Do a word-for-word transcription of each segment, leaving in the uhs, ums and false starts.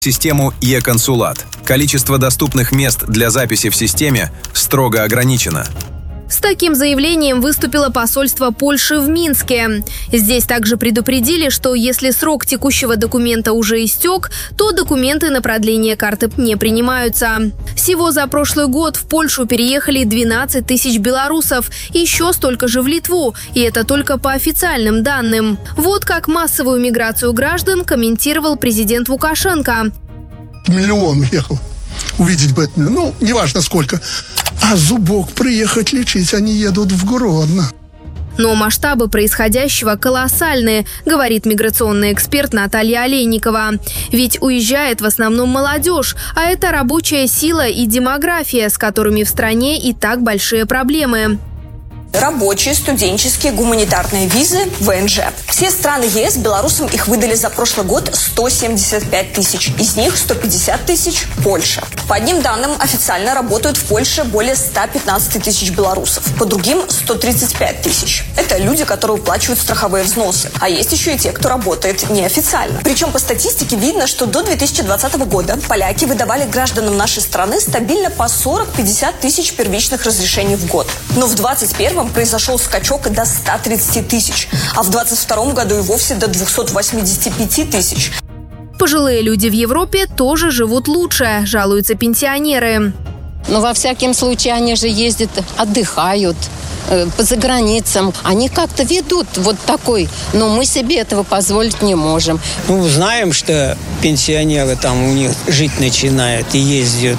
Систему e-консулат. Количество доступных мест для записи в системе строго ограничено. С таким заявлением выступило посольство Польши в Минске. Здесь также предупредили, что если срок текущего документа уже истек, то документы на продление карты не принимаются. Всего за прошлый год в Польшу переехали двенадцать тысяч белорусов, еще столько же в Литву, и это только по официальным данным. Вот как массовую миграцию граждан комментировал президент Лукашенко. Миллион уехал увидеть бы это. Ну, неважно сколько. А зубок приехать лечить они едут в Гродно. Но масштабы происходящего колоссальные, говорит миграционный эксперт Наталья Олейникова. Ведь уезжает в основном молодежь, а это рабочая сила и демография, с которыми в стране и так большие проблемы. Рабочие, студенческие, гуманитарные визы, вэ эн жэ. Все страны е эс белорусам их выдали за прошлый год сто семьдесят пять тысяч. Из них сто пятьдесят тысяч – Польша. По одним данным, официально работают в Польше более ста пятнадцати тысяч белорусов. По другим – сто тридцать пять тысяч. Это люди, которые уплачивают страховые взносы. А есть еще и те, кто работает неофициально. Причем по статистике видно, что до две тысячи двадцатого года поляки выдавали гражданам нашей страны стабильно по сорок-пятьдесят тысяч первичных разрешений в год. Но в двадцать первом произошел скачок до ста тридцати тысяч, а в двадцать втором году и вовсе до двухсот восьмидесяти пяти тысяч. Пожилые люди в Европе тоже живут лучше, жалуются пенсионеры. Но во всяком случае они же ездят, отдыхают э, по заграницам. Они как-то ведут вот такой, но мы себе этого позволить не можем. Ну, знаем, что пенсионеры там у них жить начинают и ездят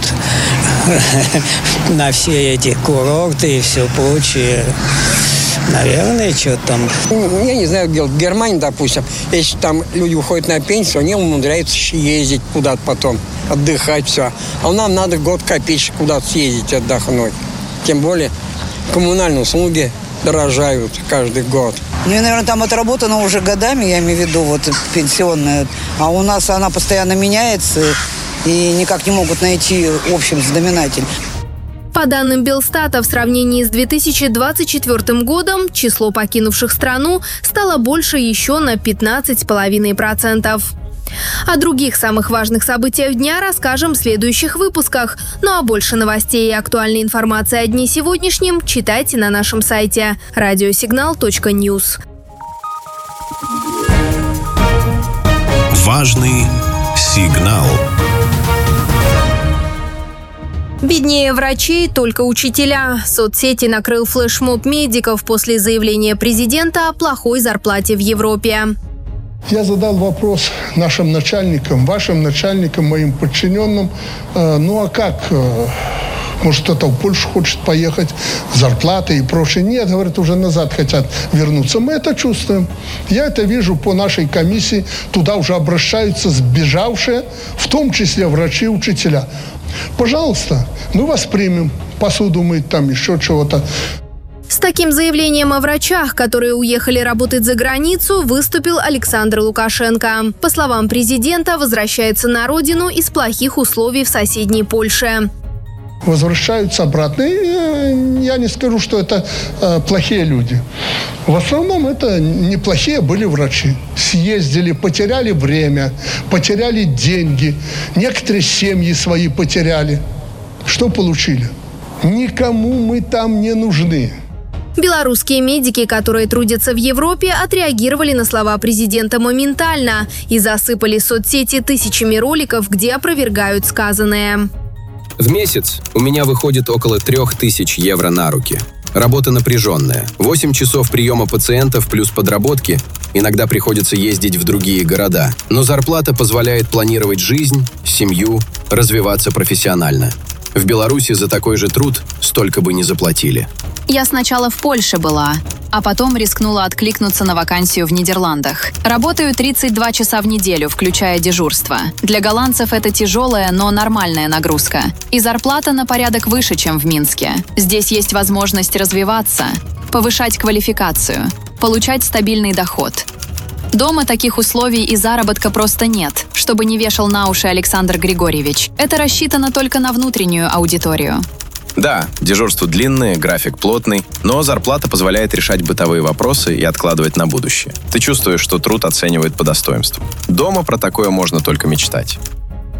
на все эти курорты и все прочее. Наверное, что там. Я не знаю, где в Германии, допустим, если там люди уходят на пенсию, они умудряются ездить куда-то потом, отдыхать, все. А нам надо год копеечек куда-то съездить, отдохнуть. Тем более коммунальные услуги дорожают каждый год. Ну, и, наверное, там отработано уже годами, я имею в виду, вот пенсионная. А у нас она постоянно меняется, и никак не могут найти общий знаменатель. По данным Белстата, в сравнении с две тысячи двадцать четвёртым годом число покинувших страну стало больше еще на пятнадцать целых пять десятых процента. О других самых важных событиях дня расскажем в следующих выпусках. Ну а больше новостей и актуальной информации о дне сегодняшнем читайте на нашем сайте радиосигнал точка ньюс. Важный сигнал. Беднее врачей только учителя. Соцсети накрыл флешмоб медиков после заявления президента о плохой зарплате в Европе. Я задал вопрос нашим начальникам, вашим начальникам, моим подчиненным. Э, ну а как? Э, может, кто-то в Польшу хочет поехать, зарплаты и прочее. Нет, говорят, уже назад хотят вернуться. Мы это чувствуем. Я это вижу по нашей комиссии. Туда уже обращаются сбежавшие, в том числе врачи и учителя. Пожалуйста, мы вас примем. Посуду мыть, там еще чего-то. С таким заявлением о врачах, которые уехали работать за границу, выступил Александр Лукашенко. По словам президента, возвращается на родину из плохих условий в соседней Польше. Возвращаются обратно. И я не скажу, что это э, плохие люди. В основном это неплохие были врачи. Съездили, потеряли время, потеряли деньги. Некоторые семьи свои потеряли. Что получили? Никому мы там не нужны. Белорусские медики, которые трудятся в Европе, отреагировали на слова президента моментально и засыпали соцсети тысячами роликов, где опровергают сказанное. В месяц у меня выходит около трех тысяч евро на руки. Работа напряженная. восемь часов приема пациентов плюс подработки. Иногда приходится ездить в другие города. Но зарплата позволяет планировать жизнь, семью, развиваться профессионально. В Беларуси за такой же труд столько бы не заплатили. Я сначала в Польше была, а потом рискнула откликнуться на вакансию в Нидерландах. Работаю тридцать два часа в неделю, включая дежурство. Для голландцев это тяжелая, но нормальная нагрузка. И зарплата на порядок выше, чем в Минске. Здесь есть возможность развиваться, повышать квалификацию, получать стабильный доход. Дома таких условий и заработка просто нет, чтобы не вешал на уши Александр Григорьевич. Это рассчитано только на внутреннюю аудиторию. Да, дежурство длинное, график плотный, но зарплата позволяет решать бытовые вопросы и откладывать на будущее. Ты чувствуешь, что труд оценивают по достоинству. Дома про такое можно только мечтать.